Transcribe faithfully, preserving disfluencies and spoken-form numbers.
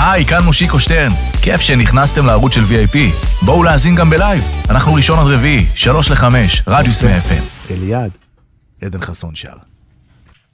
היי, כאן מושיקו שטרן. כיף שנכנסתם לערוץ של וי איי פי. בואו להאזין גם בלייב. אנחנו ראשון עד רביעי, שלוש לחמש, רדיוס מאה אף אם. אליעד, עדן חסון שר.